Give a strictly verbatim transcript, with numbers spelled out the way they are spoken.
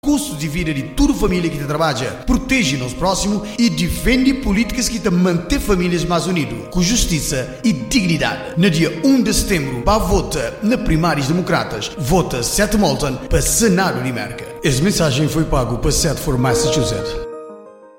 custo de vida de toda a família que te trabalha, protege nos próximos e defende políticas que te mantêm famílias mais unidas, com justiça e dignidade. No dia um de setembro, para vota na primárias democratas, vota Seth Moulton para Senado de América. Esta mensagem foi pago para Seth for Massachusetts.